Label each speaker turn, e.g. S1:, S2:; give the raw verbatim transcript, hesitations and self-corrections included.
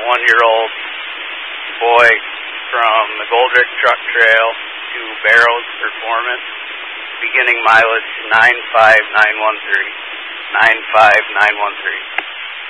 S1: twenty-one-year-old boy from the Goldrick Truck Trail to Barrows Performance, beginning mileage nine five nine one three. nine five nine one three.